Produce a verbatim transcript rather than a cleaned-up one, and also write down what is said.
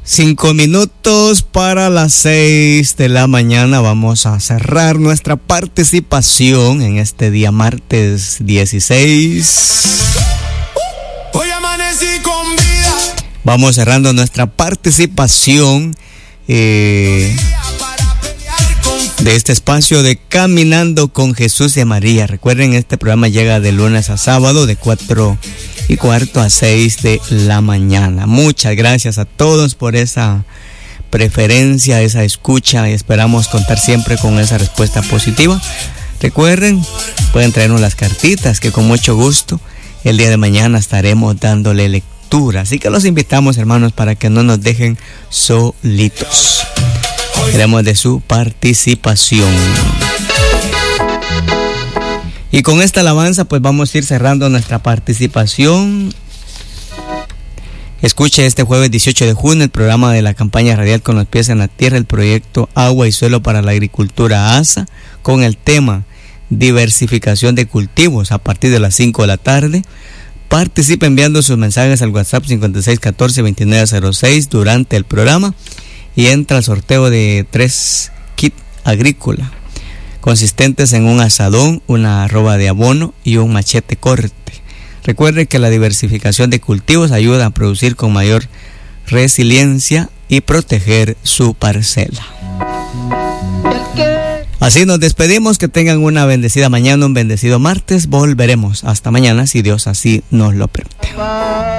Cinco minutos para las seis de la mañana. Vamos a cerrar nuestra participación en este día martes dieciséis. Hoy amanecí con vida. Vamos cerrando nuestra participación eh, de este espacio de Caminando con Jesús y María. Recuerden, este programa llega de lunes a sábado de cuatro y cuarto a seis de la mañana. Muchas gracias a todos por esa preferencia, esa escucha, y esperamos contar siempre con esa respuesta positiva. Recuerden, pueden traernos las cartitas que con mucho gusto el día de mañana estaremos dándole lectura. Así que los invitamos, hermanos, para que no nos dejen solitos. Queremos de su participación. Y con esta alabanza pues vamos a ir cerrando nuestra participación. Escuche este jueves dieciocho de junio el programa de la campaña radial Con los pies en la tierra, el proyecto Agua y Suelo para la Agricultura A S A, con el tema diversificación de cultivos a partir de las cinco de la tarde. Participe enviando sus mensajes al WhatsApp cincuenta y seis catorce veintinueve cero seis durante el programa y entra al sorteo de tres kits agrícola consistentes en un asadón, una arroba de abono y un machete corte. Recuerde que la diversificación de cultivos ayuda a producir con mayor resiliencia y proteger su parcela. Así nos despedimos, que tengan una bendecida mañana, un bendecido martes. Volveremos hasta mañana si Dios así nos lo permite.